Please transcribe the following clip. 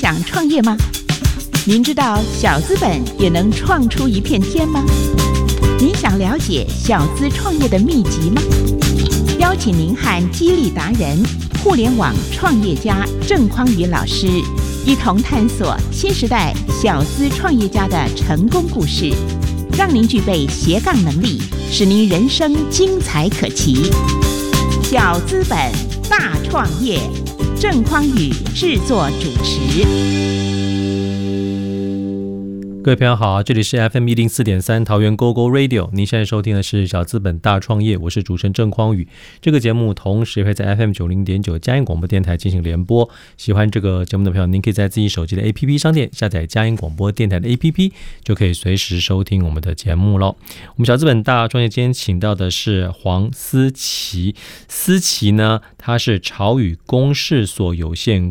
想创业吗？您知道小资本也能创出一片天吗？您想了解小资创业的秘籍吗？邀请您和激励达人、互联网创业家郑匡宇老师一同探索新时代小资创业家的成功故事，让您具备斜杠能力，使您人生精彩可期。小资本大创业，郑匡宇制作主持。 各位朋友好，这里是 FM104.3 桃园 GoGo Radio， 您现在收听的是小资本大创业，我是主持人郑匡宇。这个节目同时也会在 FM90.9 佳音广播电台进行联播。喜欢这个节目的朋友，您可以在自己手机的 APP 商店下载佳音广播电台的 APP， 就可以随时收听我们的节目咯。我们小资本大创业今天请到的是黄思琪，思琪呢，他是潮宇公事所有限